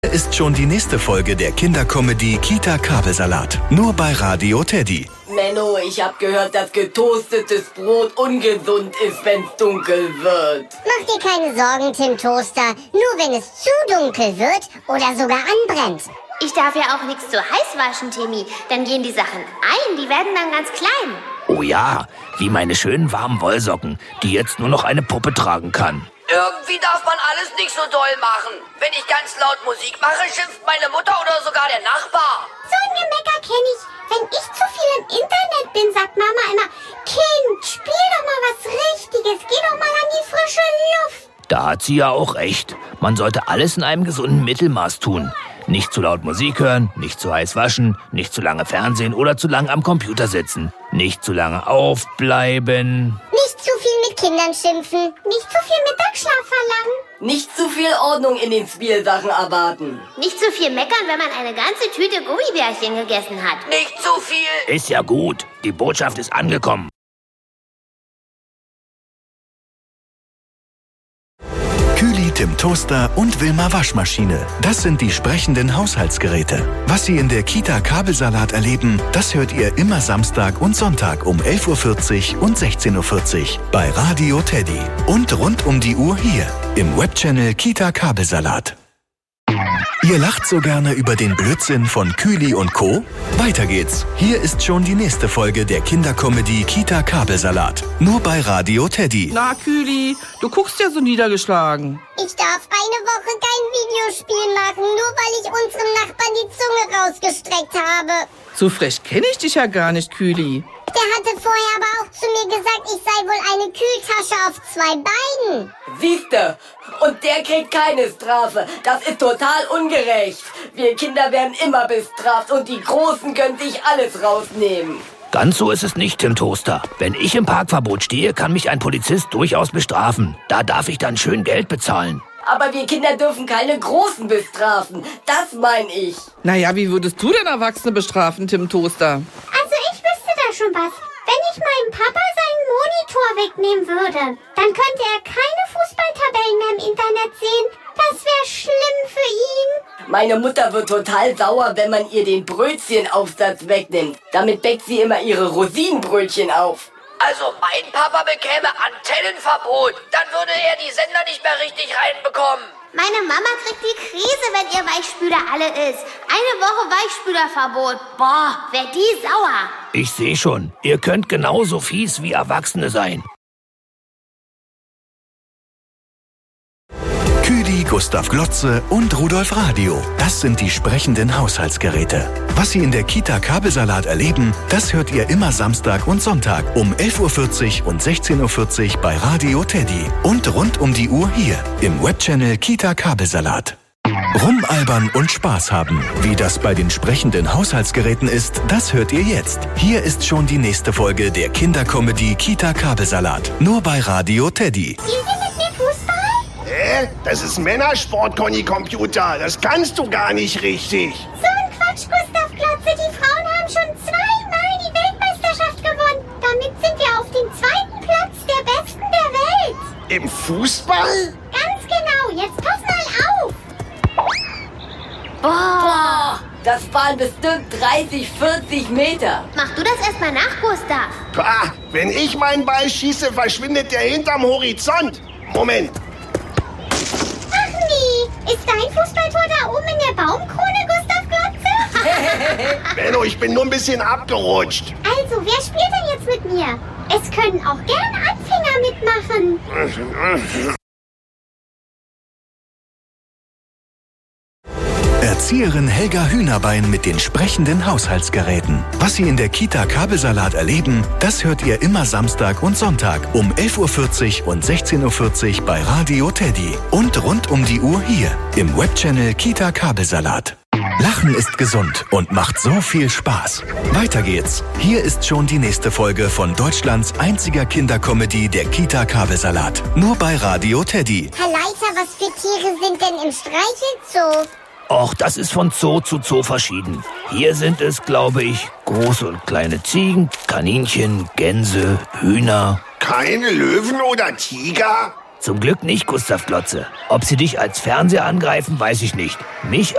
Ist schon die nächste Folge der Kindercomedy Kita Kabelsalat. Nur bei Radio Teddy. Menno, ich hab gehört, dass getoastetes Brot ungesund ist, wenn's dunkel wird. Mach dir keine Sorgen, Tim Toaster. Nur wenn es zu dunkel wird oder sogar anbrennt. Ich darf ja auch nichts zu heiß waschen, Timmy. Dann gehen die Sachen ein, die werden dann ganz klein. Oh ja, wie meine schönen warmen Wollsocken, die jetzt nur noch eine Puppe tragen kann. Irgendwie darf man alles nicht so doll machen. Wenn ich ganz laut Musik mache, schimpft meine Mutter oder sogar der Nachbar. So ein Gemecker kenne ich. Wenn ich zu viel im Internet bin, sagt Mama immer, Kind, spiel doch mal was Richtiges, geh doch mal an die frische Luft. Da hat sie ja auch recht. Man sollte alles in einem gesunden Mittelmaß tun. Nicht zu laut Musik hören, nicht zu heiß waschen, nicht zu lange Fernsehen oder zu lange am Computer sitzen. Nicht zu lange aufbleiben. Nicht zu viel mit Kindern schimpfen. Nicht zu viel Mittagsschlaf verlangen. Nicht zu viel Ordnung in den Spielsachen erwarten. Nicht zu viel meckern, wenn man eine ganze Tüte Gummibärchen gegessen hat. Nicht zu viel. Ist ja gut. Die Botschaft ist angekommen. Kühli, Tim Toaster und Wilma Waschmaschine. Das sind die sprechenden Haushaltsgeräte. Was Sie in der Kita Kabelsalat erleben, das hört ihr immer Samstag und Sonntag um 11.40 Uhr und 16.40 Uhr bei Radio Teddy. Und rund um die Uhr hier im Webchannel Kita Kabelsalat. Ihr lacht so gerne über den Blödsinn von Kühli und Co.? Weiter geht's. Hier ist schon die nächste Folge der Kindercomedy Kita Kabelsalat. Nur bei Radio Teddy. Na, Kühli, du guckst ja so niedergeschlagen. Ich darf eine Woche kein Videospiel machen, nur weil ich unserem Nachbarn die Zunge rausgestreckt habe. So frech kenne ich dich ja gar nicht, Kühli. Der hatte vorher aber auch zu mir gesagt, ich sei wohl eine Kühltasche auf 2 Beinen. Siehste, und der kriegt keine Strafe. Das ist total ungerecht. Wir Kinder werden immer bestraft und die Großen können sich alles rausnehmen. Ganz so ist es nicht, Tim Toaster. Wenn ich im Parkverbot stehe, kann mich ein Polizist durchaus bestrafen. Da darf ich dann schön Geld bezahlen. Aber wir Kinder dürfen keine Großen bestrafen. Das meine ich. Naja, wie würdest du denn Erwachsene bestrafen, Tim Toaster? Also ich wüsste da schon was. Wenn ich meinem Papa seinen Monitor wegnehmen würde, dann könnte er keine Fußballtabellen mehr im Internet sehen. Das wäre schlimm für ihn. Meine Mutter wird total sauer, wenn man ihr den Brötchenaufsatz wegnimmt. Damit bäckt sie immer ihre Rosinenbrötchen auf. Also mein Papa bekäme Antennenverbot. Dann würde er die Sender nicht mehr richtig reinbekommen. Meine Mama kriegt die Krise, wenn ihr Weichspüler alle ist. Eine Woche Weichspülerverbot. Boah, wär die sauer. Ich sehe schon, ihr könnt genauso fies wie Erwachsene sein. Kühli, Gustav Glotze und Rudolf Radio. Das sind die sprechenden Haushaltsgeräte. Was Sie in der Kita Kabelsalat erleben, das hört ihr immer Samstag und Sonntag um 11.40 Uhr und 16.40 Uhr bei Radio Teddy. Und rund um die Uhr hier im Webchannel Kita Kabelsalat. Rumalbern und Spaß haben. Wie das bei den sprechenden Haushaltsgeräten ist, das hört ihr jetzt. Hier ist schon die nächste Folge der Kindercomedy Kita Kabelsalat. Nur bei Radio Teddy. Spielt ihr mit mir Fußball? Das ist Männersport, Conny Computer. Das kannst du gar nicht richtig. So ein Quatsch, Gustav Glotze. Die Frauen haben schon 2-mal die Weltmeisterschaft gewonnen. Damit sind wir auf dem 2. Platz der Besten der Welt. Im Fußball? Ganz genau. Jetzt pass mal auf. Boah, das waren bestimmt 30, 40 Meter. Mach du das erstmal nach, Gustav. Pah, wenn ich meinen Ball schieße, verschwindet der hinterm Horizont. Moment. Ach nee, ist dein Fußballtor da oben in der Baumkrone, Gustav Glotze? Benno, ich bin nur ein bisschen abgerutscht. Also, wer spielt denn jetzt mit mir? Es können auch gerne Anfänger mitmachen. Erzieherin Helga Hühnerbein mit den sprechenden Haushaltsgeräten. Was Sie in der Kita Kabelsalat erleben, das hört ihr immer Samstag und Sonntag um 11.40 Uhr und 16.40 Uhr bei Radio Teddy. Und rund um die Uhr hier im Webchannel Kita Kabelsalat. Lachen ist gesund und macht so viel Spaß. Weiter geht's. Hier ist schon die nächste Folge von Deutschlands einziger Kindercomedy der Kita Kabelsalat. Nur bei Radio Teddy. Herr Leiter, was für Tiere sind denn im Streichelzoo? Och, das ist von Zoo zu Zoo verschieden. Hier sind es, glaube ich, große und kleine Ziegen, Kaninchen, Gänse, Hühner. Keine Löwen oder Tiger? Zum Glück nicht, Gustav Glotze. Ob sie dich als Fernseher angreifen, weiß ich nicht. Mich